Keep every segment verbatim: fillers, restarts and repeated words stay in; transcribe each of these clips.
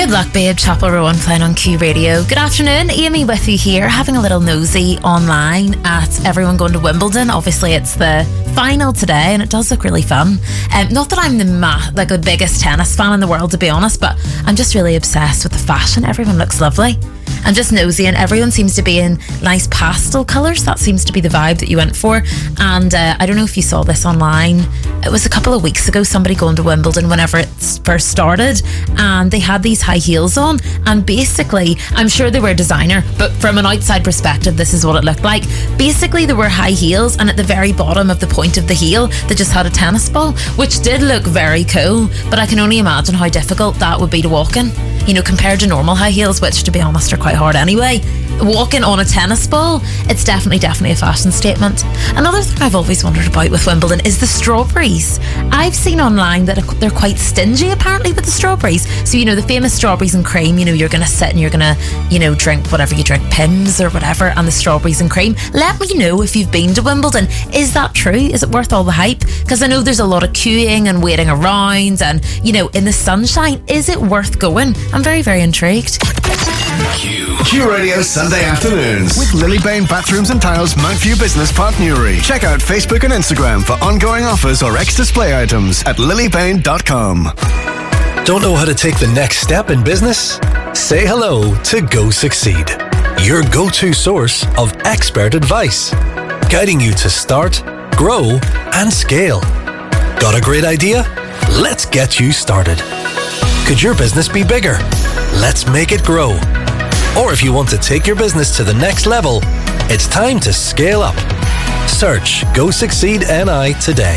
Good luck, babe. Chapel Row one playing on Q Radio. Good afternoon, Amy with you here, having a little nosy online at everyone going to Wimbledon. Obviously, it's the final today, and it does look really fun. Um, not that I'm the ma- like the biggest tennis fan in the world, to be honest, but I'm just really obsessed with the fashion. Everyone looks lovely. I'm just nosy, and everyone seems to be in nice pastel colours. That seems to be the vibe that you went for. And uh, I don't know if you saw this online. It was a couple of weeks ago, somebody going to Wimbledon whenever it first started, and they had these high heels on, and basically, I'm sure they were designer, but from an outside perspective, this is what it looked like. Basically, there were high heels, and at the very bottom of the point of the heel, they just had a tennis ball, which did look very cool, but I can only imagine how difficult that would be to walk in, you know, compared to normal high heels, which, to be honest, are quite hard anyway. Walking on a tennis ball, it's definitely, definitely a fashion statement. Another thing I've always wondered about with Wimbledon is the strawberries. I've seen online that they're quite stingy, apparently, with the strawberries. So, you know, the famous strawberries and cream, you know, you're going to sit and you're going to, you know, drink whatever you drink, Pimm's or whatever, and the strawberries and cream. Let me know if you've been to Wimbledon. Is that true? Is it worth all the hype? Because I know there's a lot of queuing and waiting around and, you know, in the sunshine. Is it worth going? I'm very, very intrigued. Q. Q Radio Sunday afternoons with Lilybane Bathrooms and Tiles Mountview Business Park Newry. Check out Facebook and Instagram for ongoing offers or ex-display items at lilybane dot com. Don't know how to take the next step in business? Say hello to Go Succeed, your go-to source of expert advice, guiding you to start, grow, and scale. Got a great idea? Let's get you started. Could your business be bigger? Let's make it grow. Or if you want to take your business to the next level, it's time to scale up. Search Go Succeed N I today.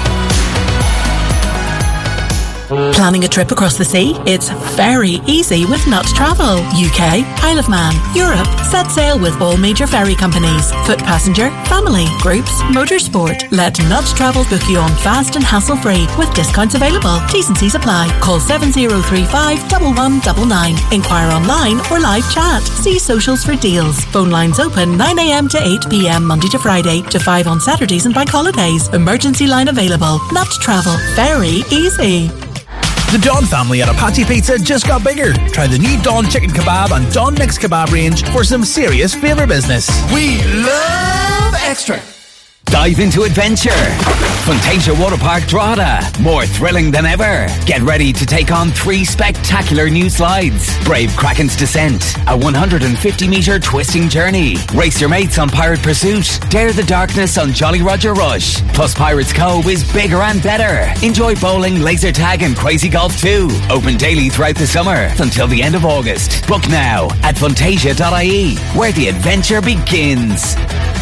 Planning a trip across the sea? It's very easy with Nut Travel. U K, Isle of Man, Europe. Set sail with all major ferry companies. Foot passenger, family, groups, motorsport. Let Nut Travel book you on fast and hassle-free with discounts available. T's and C's apply. Call seven zero three five, one one nine nine. Inquire online or live chat. See socials for deals. Phone lines open nine a.m. to eight p.m. Monday to Friday to five on Saturdays and bank holidays. Emergency line available. Nut Travel. Very easy. The Don family at Apache Pizza just got bigger. Try the new Don Chicken Kebab and Don Mixed Kebab range for some serious flavour business. We love extra. Dive into adventure. Fantasia Water Park Drogheda. More thrilling than ever. Get ready to take on three spectacular new slides. Brave Kraken's Descent, a one hundred fifty metre twisting journey. Race your mates on Pirate Pursuit. Dare the darkness on Jolly Roger Rush. Plus Pirates Cove is bigger and better. Enjoy bowling, laser tag and crazy golf too. Open daily throughout the summer until the end of August. Book now at fantasia dot I E, where the adventure begins.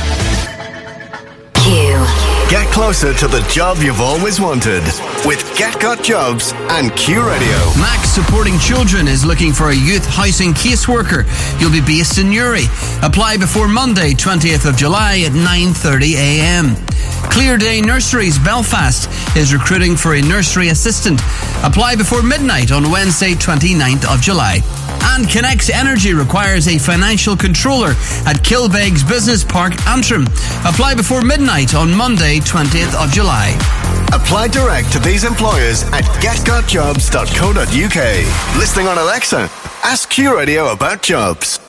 Get closer to the job you've always wanted with Get Got Jobs and Q Radio. Max Supporting Children is looking for a youth housing caseworker. You'll be based in Newry. Apply before Monday, twentieth of July at nine thirty a.m. Clear Day Nurseries Belfast is recruiting for a nursery assistant. Apply before midnight on Wednesday, twenty-ninth of July. And Connect Energy requires a financial controller at Kilbegs Business Park, Antrim. Apply before midnight on Monday, twentieth of July. Apply direct to these employers at get got jobs dot co dot U K. Listening on Alexa, ask Q Radio about jobs.